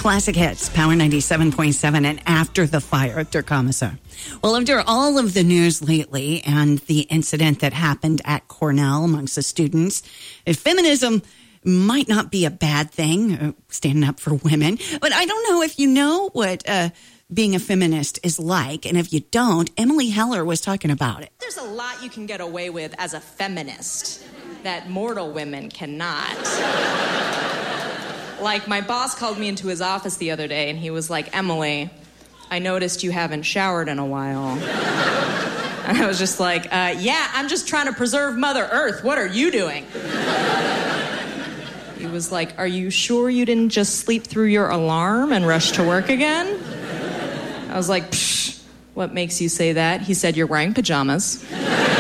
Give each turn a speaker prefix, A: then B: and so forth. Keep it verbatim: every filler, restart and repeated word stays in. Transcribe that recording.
A: Classic Hits, Power ninety-seven point seven, and After the Fire, Der Kommissar. Well, after all of the news lately and the incident that happened at Cornell amongst the students, feminism might not be a bad thing, uh, standing up for women. But I don't know if you know what uh, being a feminist is like. And if you don't, Emily Heller was talking about it.
B: There's a lot you can get away with as a feminist that mortal women cannot. Like, my boss called me into his office the other day, and he was like, Emily, I noticed you haven't showered in a while. And I was just like, uh, yeah, I'm just trying to preserve Mother Earth. What are you doing? He was like, are you sure you didn't just sleep through your alarm and rush to work again? I was like, psh, what makes you say that? He said, you're wearing pajamas.